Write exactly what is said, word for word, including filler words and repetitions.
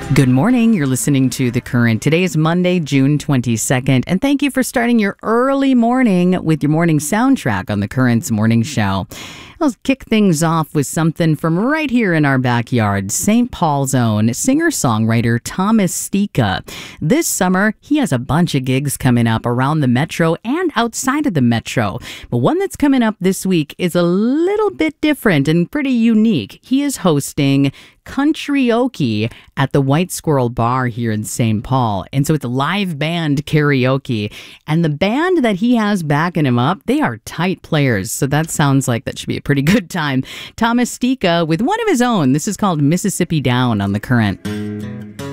Good morning. You're listening to The Current. Today is Monday, June twenty-second, and thank you for starting your early morning with your morning soundtrack on The Current's morning show. I'll kick things off with something from right here in our backyard. Saint Paul's own singer-songwriter Thomas Stika. This summer, he has a bunch of gigs coming up around the metro and outside of the metro. But one that's coming up this week is a little bit different and pretty unique. He is hosting Country-oke at the White Squirrel Bar here in Saint Paul. And so it's live band karaoke. And the band that he has backing him up, they are tight players. So that sounds like that should be a pretty good time. Thomas Stika with one of his own. This is called Mississippi Down on The Current.